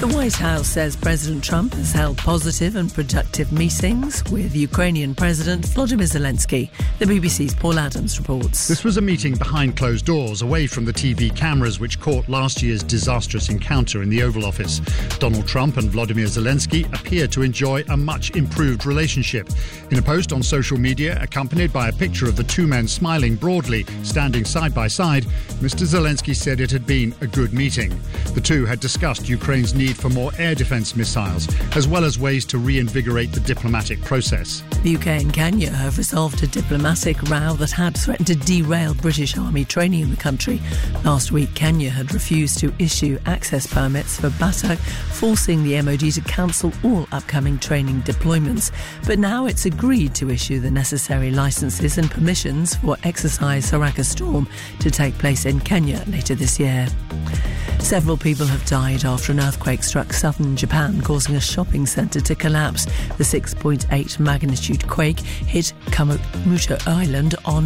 The White House says President Trump has held positive and productive meetings with Ukrainian President Volodymyr Zelensky. The BBC's Paul Adams reports. This was a meeting behind closed doors, away from the TV cameras which caught last year's disastrous encounter in the Oval Office. Donald Trump and Volodymyr Zelensky appear to enjoy a much improved relationship. In a post on social media, accompanied by a picture of the two men smiling broadly, standing side by side, Mr. Zelensky said it had been a good meeting. The two had discussed Ukraine's need for more air defence missiles, as well as ways to reinvigorate the diplomatic process. The UK and Kenya have resolved a diplomatic row that had threatened to derail British Army training in the country. Last week, Kenya had refused to issue access permits for Batak, forcing the MOD to cancel all upcoming training deployments. But now it's agreed to issue the necessary licences and permissions for exercise Haraka Storm to take place in Kenya later this year. Several people have died after an earthquake struck southern Japan, causing a shopping centre to collapse. The 6.8 magnitude quake hit Kumamoto Island on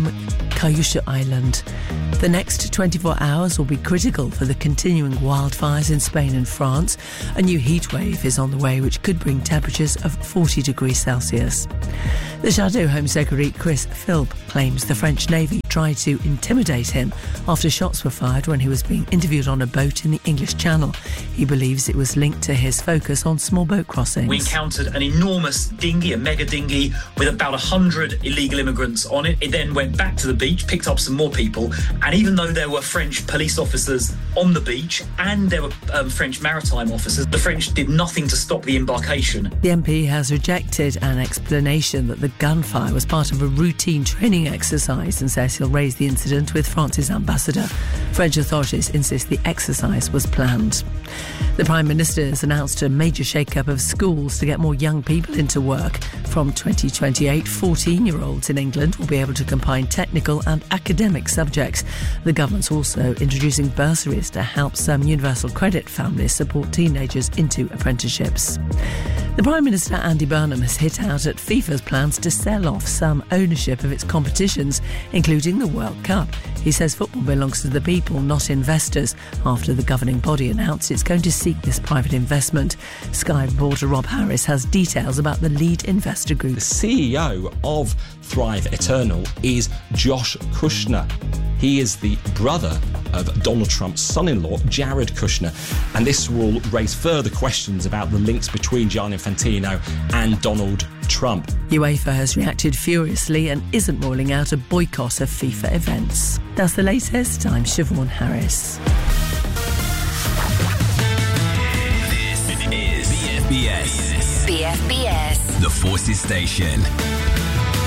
Kyushu Island. The next 24 hours will be critical for the continuing wildfires in Spain and France. A new heat wave is on the way, which could bring temperatures of 40 degrees Celsius. The Shadow Home Secretary Chris Philp claims the French Navy tried to intimidate him after shots were fired when he was being interviewed on a boat in the English Channel. He believes it was linked to his focus on small boat crossings. We encountered an enormous dinghy, a mega dinghy, with about 100 illegal immigrants on it. It then went back to the beach, picked up some more people, and even though there were French police officers on the beach and there were French maritime officers, the French did nothing to stop the embarkation. The MP has rejected an explanation that the gunfire was part of a routine training exercise and says he'll raise the incident with France's ambassador. French authorities insist the exercise was planned. The Prime Minister has announced a major shake-up of schools to get more young people into work. From 2028, 14-year-olds in England will be able to combine technical and academic subjects. The government's also introducing bursaries to help some universal credit families support teenagers into apprenticeships. The Prime Minister, Andy Burnham, has hit out at FIFA's plans to sell off some ownership of its competitions, including the World Cup. He says football belongs to the people, not investors, after the governing body announced it's going to seek this private investment. Sky reporter Rob Harris has details about the lead investor group. The CEO of Thrive Eternal is Josh Kushner. He is the brother of Donald Trump's son-in-law, Jared Kushner, and this will raise further questions about the links between Gianni Infantino and Donald Trump. UEFA has reacted furiously and isn't ruling out a boycott of FIFA events. That's the latest. I'm Siobhan Harris. This is BFBS. BFBS. The Forces Station.